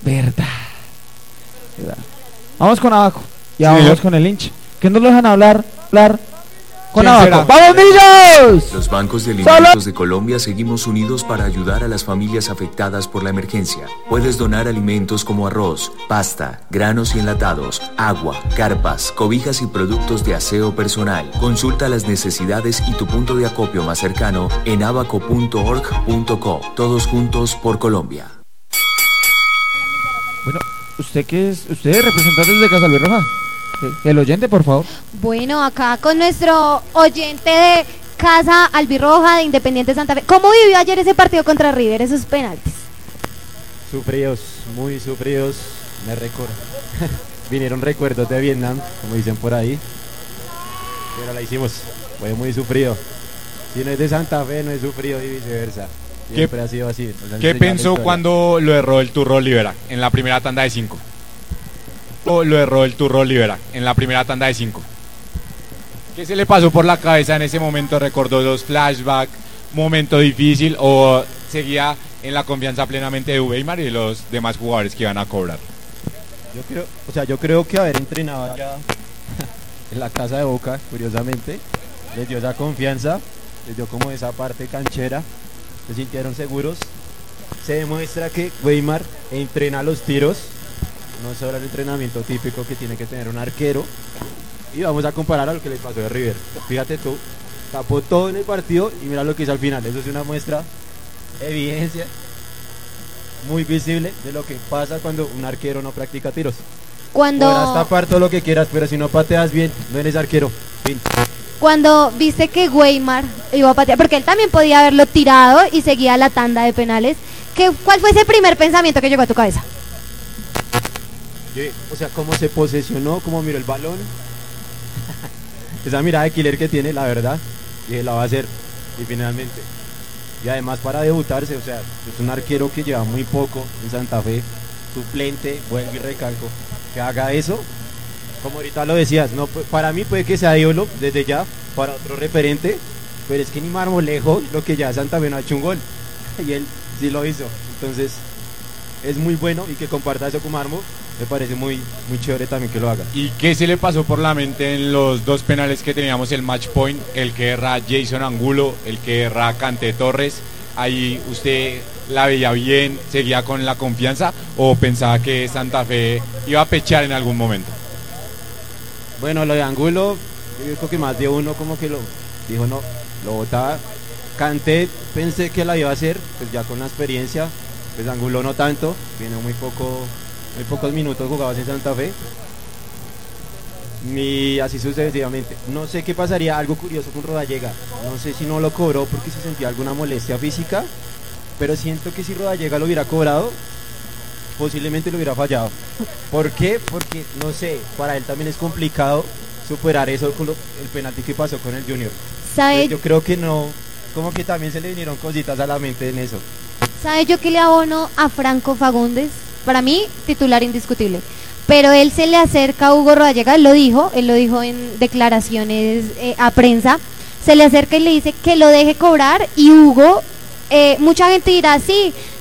Verdad. Vamos con Abaco. Ya sí, vamos con el hincha. Que no lo dejan hablar con Abaco. ¡Vamos, niños! Los bancos de alimentos de Colombia seguimos unidos para ayudar a las familias afectadas por la emergencia. Puedes donar alimentos como arroz, pasta, granos y enlatados, agua, carpas, cobijas y productos de aseo personal. Consulta las necesidades y tu punto de acopio más cercano en abaco.org.co. Todos juntos por Colombia. Bueno, ¿usted es representante de Casa Luis Roja? El oyente, por favor. Bueno, acá con nuestro oyente de Casa Albirroja de Independiente Santa Fe. ¿Cómo vivió ayer ese partido contra River, esos penaltis? Sufridos, muy sufridos. Me recuerdo. Vinieron recuerdos de Vietnam, como dicen por ahí. Pero la hicimos. Fue muy sufrido. Si no es de Santa Fe, no es sufrido y viceversa. Siempre ha sido así. ¿Qué pensó cuando lo erró el Turro Olivera en la primera tanda de 5? Lo erró el Turro Olivera en la primera tanda de 5. ¿Qué se le pasó por la cabeza en ese momento? ¿Recordó los flashbacks, momento difícil, o seguía en la confianza plenamente de Weimar y los demás jugadores que iban a cobrar? Yo creo que haber entrenado allá en la casa de Boca, curiosamente, les dio esa confianza, les dio como esa parte canchera, se sintieron seguros. Se demuestra que Weimar entrena los tiros, no solo el entrenamiento típico que tiene que tener un arquero. Y vamos a comparar a lo que le pasó a River. Fíjate tú, tapó todo en el partido y mira lo que hizo al final. Eso es una muestra, evidencia muy visible de lo que pasa cuando un arquero no practica tiros. Podrás tapar todo lo que quieras, pero si no pateas bien, no eres arquero. Fin. Cuando viste que Weimar iba a patear, porque él también podía haberlo tirado y seguía la tanda de penales, ¿cuál fue ese primer pensamiento que llegó a tu cabeza? O sea, cómo se posesionó, cómo miró el balón. Esa mirada de killer que tiene, la verdad, y la va a hacer, y finalmente. Y además para debutarse, o sea, es un arquero que lleva muy poco en Santa Fe, suplente, vuelvo y recalco, que haga eso, como ahorita lo decías, no, para mí puede que sea ídolo desde ya, para otro referente, pero es que ni Marmolejo, lo que ya Santa Fe no ha hecho un gol, y él sí lo hizo, entonces es muy bueno, y que comparta eso con Marmo, me parece muy chévere también que lo haga. ¿Y qué se le pasó por la mente en los dos penales que teníamos el match point? El que erra Jason Angulo, el que erra Cante Torres. Ahí usted la veía bien, seguía con la confianza, o pensaba que Santa Fe iba a pechar en algún momento. Bueno, lo de Angulo, yo creo que más de uno como que lo dijo, no, lo botaba. Cante, pensé que la iba a hacer, pues ya con la experiencia, pues Angulo no tanto, viene muy pocos minutos jugados en Santa Fe, y así sucesivamente. No sé qué pasaría, algo curioso con Rodallega, no sé si no lo cobró porque se sentía alguna molestia física, pero siento que si Rodallega lo hubiera cobrado, posiblemente lo hubiera fallado. ¿Por qué? Porque, no sé, para él también es complicado superar eso con el penalti que pasó con el Junior. Entonces, yo creo que no, como que también se le vinieron cositas a la mente en eso. ¿Sabe yo qué le abono a Franco Fagundes? Para mí, titular indiscutible. Pero él se le acerca a Hugo Rodallega, él lo dijo en declaraciones a prensa, se le acerca y le dice que lo deje cobrar, y Hugo, mucha gente dirá, sí,